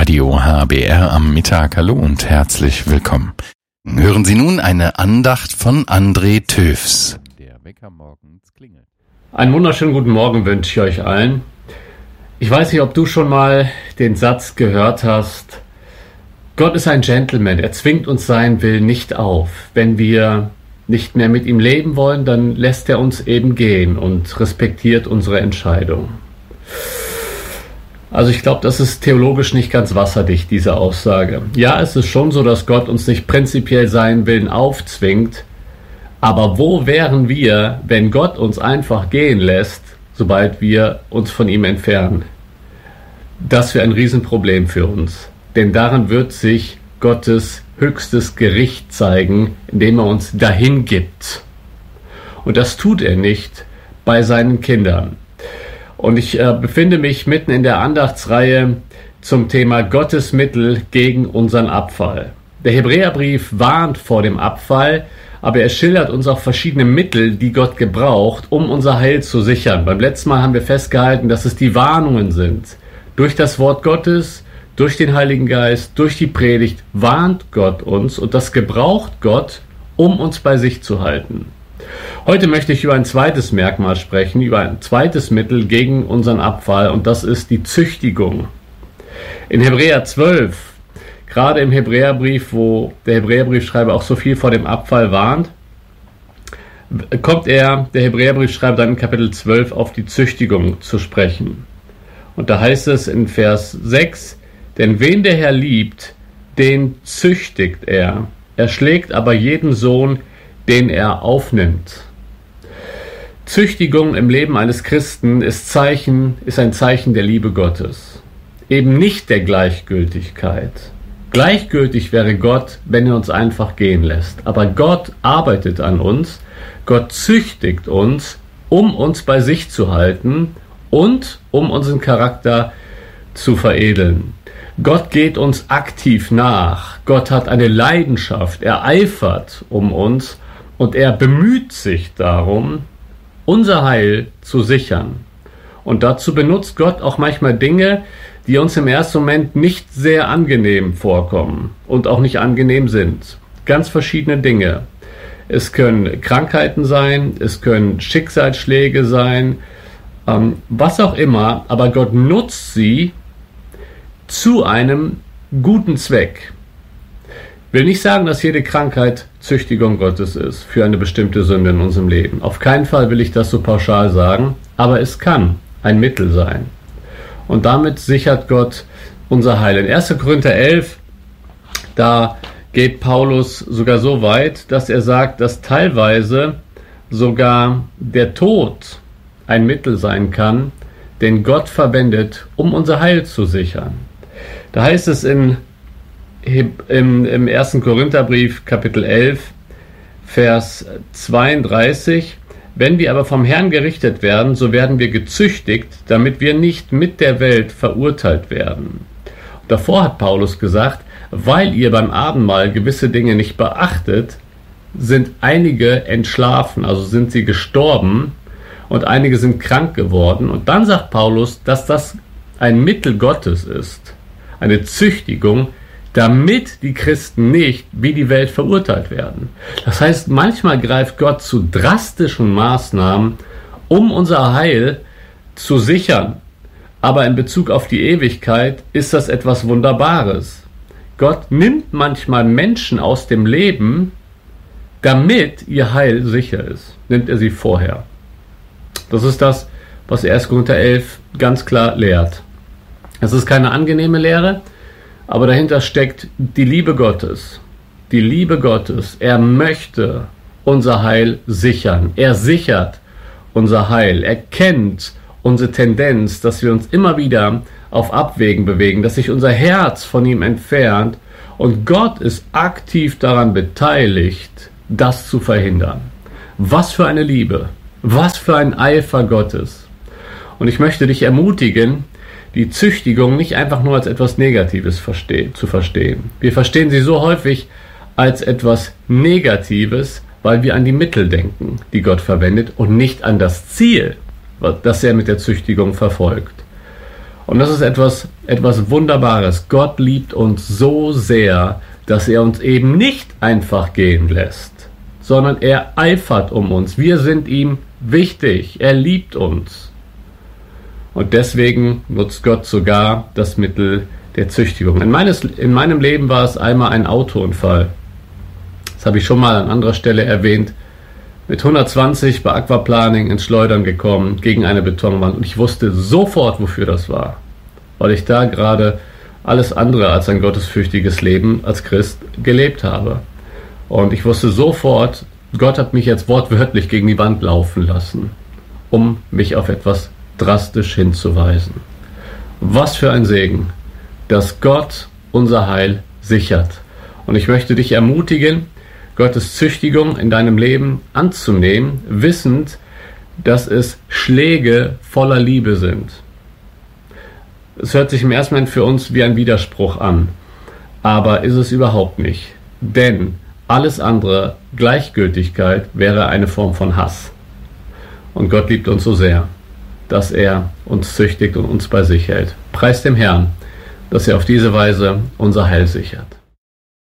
Radio HBR am Mittag. Hallo und herzlich willkommen. Hören Sie nun eine Andacht von André Töfs. Der Wecker morgens klingelt. Einen wunderschönen guten Morgen wünsche ich euch allen. Ich weiß nicht, ob du schon mal den Satz gehört hast: Gott ist ein Gentleman, er zwingt uns seinen Willen nicht auf. Wenn wir nicht mehr mit ihm leben wollen, dann lässt er uns eben gehen und respektiert unsere Entscheidung. Also ich glaube, das ist theologisch nicht ganz wasserdicht, diese Aussage. Ja, es ist schon so, dass Gott uns nicht prinzipiell seinen Willen aufzwingt, aber wo wären wir, wenn Gott uns einfach gehen lässt, sobald wir uns von ihm entfernen? Das wäre ein Riesenproblem für uns, denn darin wird sich Gottes höchstes Gericht zeigen, indem er uns dahin gibt. Und das tut er nicht bei seinen Kindern. Und ich befinde mich mitten in der Andachtsreihe zum Thema Gottes Mittel gegen unseren Abfall. Der Hebräerbrief warnt vor dem Abfall, aber er schildert uns auch verschiedene Mittel, die Gott gebraucht, um unser Heil zu sichern. Beim letzten Mal haben wir festgehalten, dass es die Warnungen sind. Durch das Wort Gottes, durch den Heiligen Geist, durch die Predigt warnt Gott uns, und das gebraucht Gott, um uns bei sich zu halten. Heute möchte ich über ein zweites Merkmal sprechen, über ein zweites Mittel gegen unseren Abfall, und das ist die Züchtigung. In Hebräer 12, gerade im Hebräerbrief, wo der Hebräerbriefschreiber auch so viel vor dem Abfall warnt, der Hebräerbriefschreiber dann in Kapitel 12 auf die Züchtigung zu sprechen. Und da heißt es in Vers 6, denn wen der Herr liebt, den züchtigt er. Er schlägt aber jeden Sohn, den er aufnimmt. Züchtigung im Leben eines Christen ist ein Zeichen der Liebe Gottes. Eben nicht der Gleichgültigkeit. Gleichgültig wäre Gott, wenn er uns einfach gehen lässt. Aber Gott arbeitet an uns, Gott züchtigt uns, um uns bei sich zu halten und um unseren Charakter zu veredeln. Gott geht uns aktiv nach. Gott hat eine Leidenschaft, er eifert um uns und er bemüht sich darum, unser Heil zu sichern. Und dazu benutzt Gott auch manchmal Dinge, die uns im ersten Moment nicht sehr angenehm vorkommen und auch nicht angenehm sind. Ganz verschiedene Dinge. Es können Krankheiten sein, es können Schicksalsschläge sein, was auch immer, aber Gott nutzt sie zu einem guten Zweck. Ich will nicht sagen, dass jede Krankheit Züchtigung Gottes ist für eine bestimmte Sünde in unserem Leben. Auf keinen Fall will ich das so pauschal sagen, aber es kann ein Mittel sein. Und damit sichert Gott unser Heil. In 1. Korinther 11, da geht Paulus sogar so weit, dass er sagt, dass teilweise sogar der Tod ein Mittel sein kann, den Gott verwendet, um unser Heil zu sichern. Da heißt es im 1. Korintherbrief, Kapitel 11, Vers 32, wenn wir aber vom Herrn gerichtet werden, so werden wir gezüchtigt, damit wir nicht mit der Welt verurteilt werden. Und davor hat Paulus gesagt, weil ihr beim Abendmahl gewisse Dinge nicht beachtet, sind einige entschlafen, also sind sie gestorben, und einige sind krank geworden. Und dann sagt Paulus, dass das ein Mittel Gottes ist, eine Züchtigung, damit die Christen nicht wie die Welt verurteilt werden. Das heißt, manchmal greift Gott zu drastischen Maßnahmen, um unser Heil zu sichern. Aber in Bezug auf die Ewigkeit ist das etwas Wunderbares. Gott nimmt manchmal Menschen aus dem Leben, damit ihr Heil sicher ist. Nimmt er sie vorher. Das ist das, was 1. Korinther 11 ganz klar lehrt. Es ist keine angenehme Lehre, aber dahinter steckt die Liebe Gottes. Die Liebe Gottes. Er möchte unser Heil sichern. Er sichert unser Heil. Er kennt unsere Tendenz, dass wir uns immer wieder auf Abwägen bewegen, dass sich unser Herz von ihm entfernt. Und Gott ist aktiv daran beteiligt, das zu verhindern. Was für eine Liebe. Was für ein Eifer Gottes. Und ich möchte dich ermutigen, die Züchtigung nicht einfach nur als etwas Negatives zu verstehen. Wir verstehen sie so häufig als etwas Negatives, weil wir an die Mittel denken, die Gott verwendet, und nicht an das Ziel, das er mit der Züchtigung verfolgt. Und das ist etwas Wunderbares. Gott liebt uns so sehr, dass er uns eben nicht einfach gehen lässt, sondern er eifert um uns. Wir sind ihm wichtig. Er liebt uns. Und deswegen nutzt Gott sogar das Mittel der Züchtigung. In meinem Leben war es einmal ein Autounfall. Das habe ich schon mal an anderer Stelle erwähnt. Mit 120 bei Aquaplaning ins Schleudern gekommen gegen eine Betonwand. Und ich wusste sofort, wofür das war. Weil ich da gerade alles andere als ein gottesfürchtiges Leben als Christ gelebt habe. Und ich wusste sofort, Gott hat mich jetzt wortwörtlich gegen die Wand laufen lassen, um mich auf etwas drastisch hinzuweisen. Was für ein Segen, dass Gott unser Heil sichert. Und ich möchte dich ermutigen, Gottes Züchtigung in deinem Leben anzunehmen, wissend, dass es Schläge voller Liebe sind. Es hört sich im ersten Moment für uns wie ein Widerspruch an, aber ist es überhaupt nicht. Denn alles andere, Gleichgültigkeit, wäre eine Form von Hass. Und Gott liebt uns so sehr, dass er uns züchtigt und uns bei sich hält. Preis dem Herrn, dass er auf diese Weise unser Heil sichert.